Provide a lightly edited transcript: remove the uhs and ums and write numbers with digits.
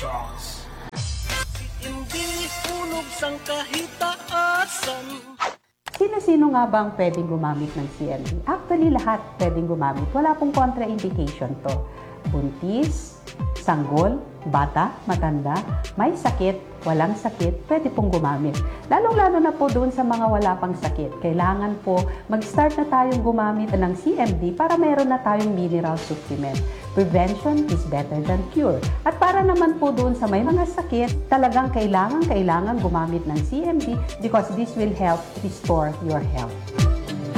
Productions. Hindi hulog sang kahitaasan. Sino-sino nga ba ang pwedeng gumamit ng CMD? Actually, lahat pwedeng gumamit. Wala pong contraindication to. Buntis, sanggol, bata, matanda, may sakit, walang sakit, pwede pong gumamit. Lalong-lalo na po doon sa mga wala pang sakit. Kailangan po mag-start na tayong gumamit ng CMD para meron na tayong mineral supplement. Prevention is better than cure. At para naman po doon sa may mga sakit, talagang kailangan gumamit ng CMD because this will help restore your health.